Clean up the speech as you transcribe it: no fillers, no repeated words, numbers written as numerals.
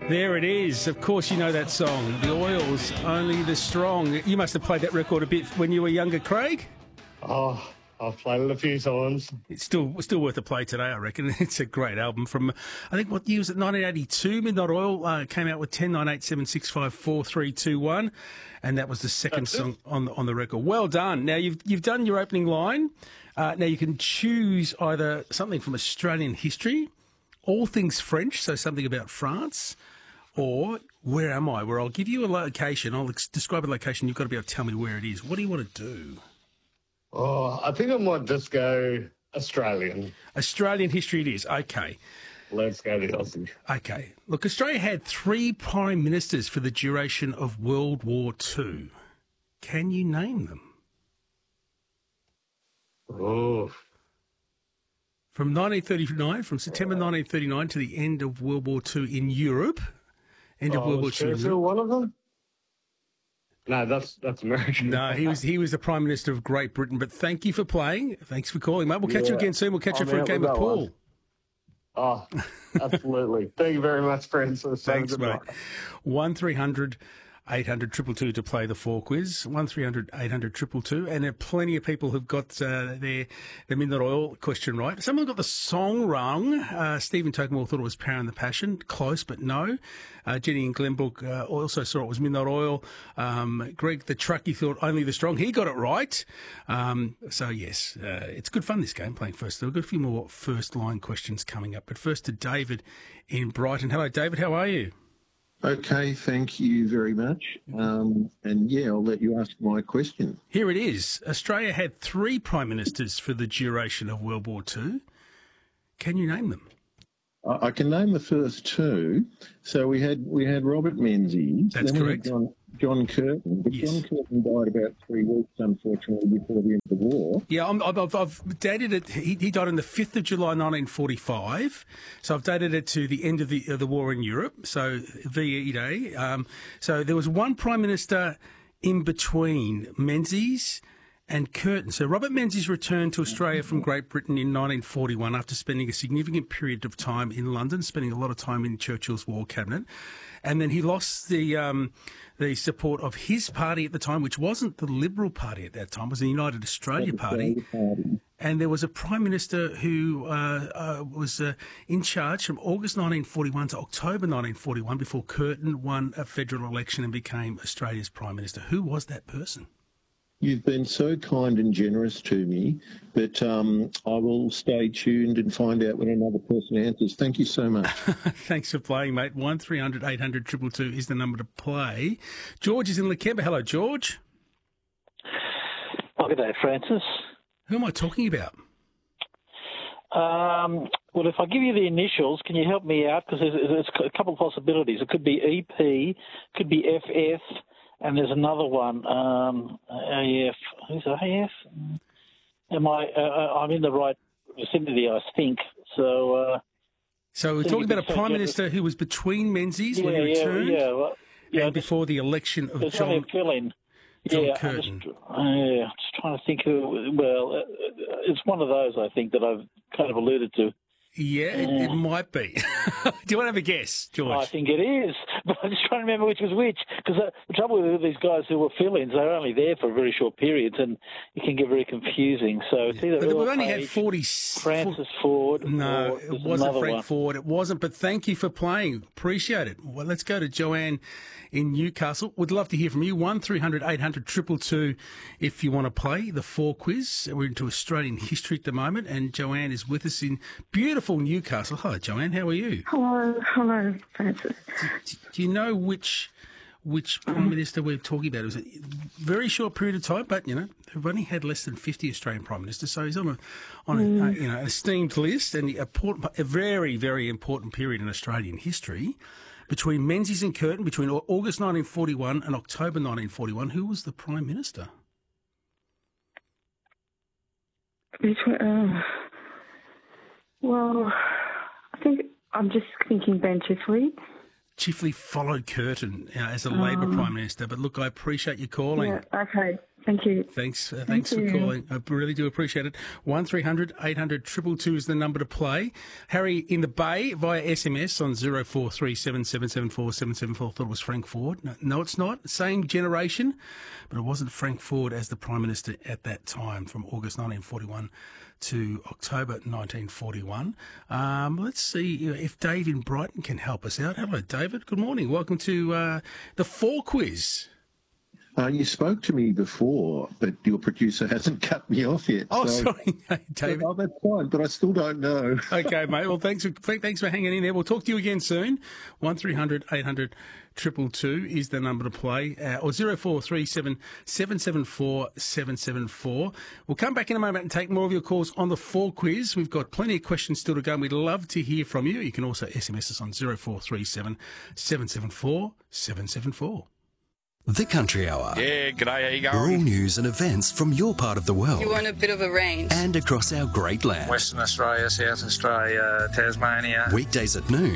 There it is. Of course you know that song. The Oils, Only the Strong. You must have played that record a bit when you were younger, Craig? Oh, I've played it a few times. It's still worth a play today, I reckon. It's a great album from, I think, what year was it? 1982. Midnight Oil came out with 10, 9, 8, 7, 6, 5, 4, 3, 2, 1. And that was the second song on the record. Well done. Now, you've done your opening line. Now, you can choose either something from Australian history, all things French, so something about France, or Where Am I? Where I'll give you a location. I'll describe a location. You've got to be able to tell me where it is. What do you want to do? Oh, I think I might just go Australian. Australian history it is. Okay. Let's go to Aussie. Okay. Look, Australia had 3 prime ministers for the duration of World War II. Can you name them? Oh. From September 1939 to the end of World War II in Europe. End of World War II. Churchill one of them? No, that's American. No, he was the Prime Minister of Great Britain. But thank you for playing. Thanks for calling, mate. We'll catch you again soon. We'll catch you for a game of pool. Oh, absolutely. Thank you very much, Francis. Thanks, mate. 1300 800 222 to play the 4 quiz. 1300 800 222. And there are plenty of people who've got their Midnight Oil question right. Someone got the song wrong. Stephen Tokemore thought it was Power and the Passion. Close, but no. Jenny and Glenbrook also saw it was Midnight Oil. Greg the Truckie thought Only the Strong. He got it right. So, yes, it's good fun, this game, playing first. We've got a few more first-line questions coming up. But first to David in Brighton. Hello, David. How are you? Okay, thank you very much. And I'll let you ask my question. Here it is. Australia had 3 prime ministers for the duration of World War II. Can you name them? I can name the first 2. So we had Robert Menzies. That's correct. John Curtin. But yes. John Curtin died about 3 weeks, unfortunately, before the end of the war. Yeah, I've dated it. He died on the 5th of July 1945. So I've dated it to the end of the war in Europe. So VE Day. So there was one prime minister in between Menzies and Curtin. So Robert Menzies returned to Australia from Great Britain in 1941 after spending a significant period of time in London, spending a lot of time in Churchill's war cabinet. And then he lost the support of his party at the time, which wasn't the Liberal Party at that time, it was the United Australia Party. And there was a Prime Minister who was in charge from August 1941 to October 1941 before Curtin won a federal election and became Australia's Prime Minister. Who was that person? You've been so kind and generous to me that I will stay tuned and find out when another person answers. Thank you so much. Thanks for playing, mate. 1300 800 222 is the number to play. George is in Lakemba. Hello, George. Good day, Francis. Who am I talking about? Well, if I give you the initials, can you help me out? Because there's a couple of possibilities. It could be EP, could be FF, and there's another one, AF. Who's AF? I'm in the right vicinity, I think. So we're talking about a Prime Minister who was between Menzies when he returned and before the election of John Curtin. Just trying to think who. Well, it's one of those, I think, that I've kind of alluded to. Yeah, it might be. Do you want to have a guess, George? I think it is, but I'm just trying to remember which was which. Because the trouble with these guys who were fill-ins, they're only there for very short periods, and it can get very confusing. So it's either we've only had 40. Francis Ford. No, it wasn't Frank Ford. It wasn't. But thank you for playing. Appreciate it. Well, let's go to Joanne in Newcastle. Would love to hear from you. 1300 800 222 if you want to play the 4 quiz. We're into Australian history at the moment, and Joanne is with us in beautiful Newcastle. Hello, Joanne. How are you? Hello, Francis. Do you know which Prime Minister we're talking about? It was a very short period of time, but, we've only had less than 50 Australian Prime Ministers, so he's on an esteemed list and a very, very important period in Australian history. Between Menzies and Curtin, between August 1941 and October 1941, who was the Prime Minister? Well, I think I'm just thinking Ben Chifley. Chifley followed Curtin as a Labor Prime Minister, but look, I appreciate you calling. Yeah, okay. Thank you. Thanks for you. calling. I really do appreciate it. 1300 800 222 is the number to play. Harry in the Bay via SMS on 0437 774 774 thought it was Frank Ford. No, it's not. Same generation, but it wasn't Frank Ford as the Prime Minister at that time from August 1941 to October 1941. Let's see if Dave in Brighton can help us out. Hello, David. Good morning. Welcome to the 4 quiz. You spoke to me before, but your producer hasn't cut me off yet. Oh, so, sorry, David. Oh, that's fine, but I still don't know. Okay, mate. Well, thanks for hanging in there. We'll talk to you again soon. 1300 800 222 is the number to play, or 0437 774 774. We'll come back in a moment and take more of your calls on the 4 quiz. We've got plenty of questions still to go, and we'd love to hear from you. You can also SMS us on 0437 774 774. The Country Hour. Yeah, g'day, how you going? All news and events from your part of the world. You want a bit of a range. And across our great land. Western Australia, South Australia, Tasmania. Weekdays at noon